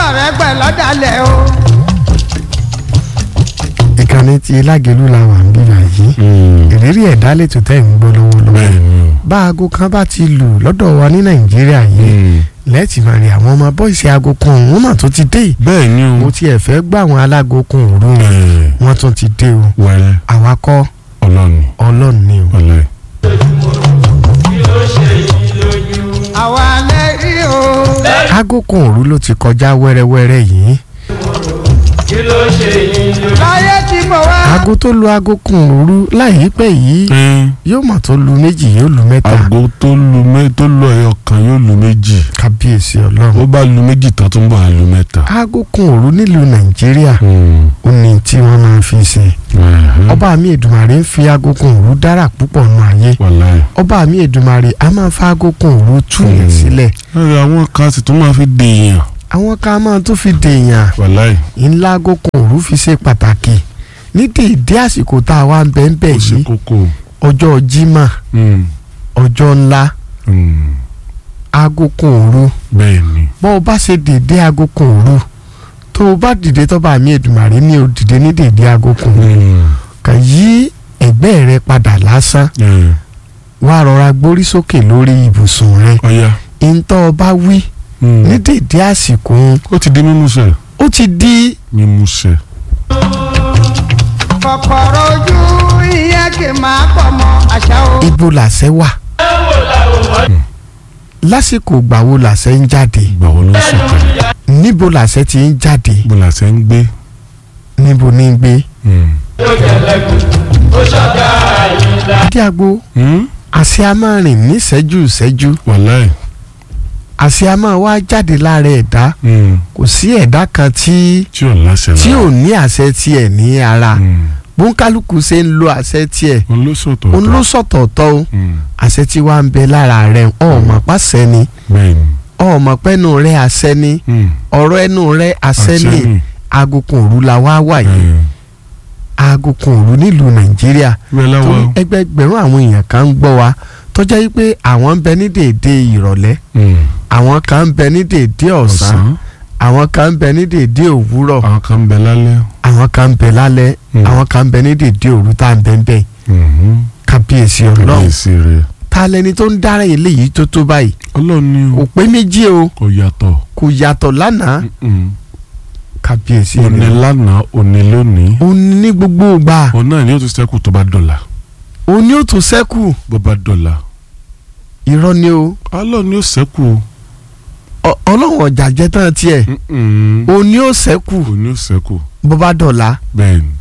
rẹ̀ pẹ̀ lọ́dàlẹ̀ o. ìkànnì ti Lágelú la wà ń bíbá yìí ìrírí ẹ̀dá lẹ́tọ̀ tẹ́ ń gbọ́ lọ́wọ́lọ́wọ́ bá aago kan bá ti lù lọ́dọ̀ wa ní Nàìjíríà yìí lẹ́ẹ̀tì máa rí àwọn ọmọ bọ́ìsì aago kan òun mà tó ti dé. bẹ́ẹ̀ ni o. mo tiẹ̀ fẹ́ gbà àwọn alágo kan òru wọn tún ti dé o. wẹ́rẹ́ àwa kọ́ Ọlọ́run ni o. àwa lẹ́rí o. aago kan òru ló ti kọjá wẹ́rẹ́wẹ́rẹ́ yìí. láyé tí mo wá. aago tó lu aago kan òru láìpẹ́ yìí yóò mà tó lu méjì yóò lu mẹ́ta. aago tó lu ẹyọ kan yóò lu méjì. kábíyèsí Ọlọ́run. ó bá lu méjì tán tó ń bọ̀ á lu mẹ́ta. aago kan òru nílùú Nàìjíríà ó ní tí wọ́n máa fi ṣe. ọba mi Èdùmàrè ń fi aago kan òru dára púpọ̀ nù ayé. ọba mi Èdùmàrè a máa fa aago kan òru tú yẹn sílẹ̀. àwọn kan sì tún máa fi dèèyàn. àwọn kan máa tún fi dèèyàn. ńlá aago kan òru fi ṣe pàtàkì ní dèédé àsìkò tá a wá ń bẹ́ẹ̀ bẹ́ẹ̀ yìí ọjọ́ Jímọ̀ ọjọ́ ńlá aago kan òru bọ́ ọ bá ṣe dèédé aago kan òru tó o bá dìde tọ́ba mi Èdùmàrè ní o dìde ní dèédé aago kan òru kàn yí ẹ̀gbẹ́ rẹ padà lásán wá rọra gbórí sókè lórí ibùsùn rẹ ìntọ́ ọba wí ní dèédé àsìkò ó ti di mímúṣẹ. ó ti di mímúṣẹ. kọ̀kọ̀rọ̀ ojú ìyẹn kì í máa pọ̀ mọ́ àṣà o. ibo làṣẹ wà lásìkò gbàwo làṣẹ ń jáde. gbàwo ló ń sọ̀kalẹ̀. níbo làṣẹ ti ń jáde. níbo làṣẹ ń gbé. níbo ní gbé. díàgbo àṣẹ a máa rìn ní ìṣẹ́jú. wàláì. àṣẹ a máa wá jáde lára ẹ̀dá. kò sí ẹ̀dá kan tí ò ní àṣẹ tiẹ̀ ní ara. bóńkálùkù ṣe ń lo àṣẹ tiẹ̀. òun ló sọ̀tọ̀ọ̀tọ̀ o. àṣẹ tí wàá ń bẹ lára rẹ̀ ọ̀ọ́mọ̀ pàṣẹ ni. ọ̀ọ́mọ̀ pẹ́nu rẹ̀ àṣẹ ni. ọ̀rọ̀ ẹnu rẹ̀ àṣẹ ni. aago kan òru la wá wà yìí. aago kan òru nílùú Nàìjíríà. torí ẹgbẹgbẹ̀rún àwọn èèyàn kan ń gbọ́ wa tó jẹ́ wípé àwọn ń bẹ ní dèédé ìrọ̀lẹ́. àwọn kan ń bẹ ní dèédé ọ̀sán. àwọn kan ń bẹ ní dèédé òwúrọ̀. àwọn kan ń bẹ lálẹ́. àwọn kan ń bẹ lálẹ́. àwọn kan ń bẹ ní dèédé òru tá à ń bẹ ń bẹ. kábíyèsí Ọlọ́run. ta lẹni tó ń dára eléyìí tó tó báyìí. Ọlọ́run ni o. kò pé méjì o. kò yàtọ̀ lánàá. kábíyèsí òní lánàá òní lónìí. òní ní gbogbo ìgbà. òun náà ni ó tún ṣẹ́kù tó bá dọ̀la. òun ni ó tún ṣẹ́kù. bó bá dọ̀la. irọ́ ni o. Ọlọ́run ni ó ṣẹ́kù. Ọlọ́run ọ̀jà jẹ́ tán tiẹ̀. òun ni ó ṣẹ́kù. òun ni ó ṣẹ́kù. bó bá dọ̀la. bẹ́ẹ̀ni.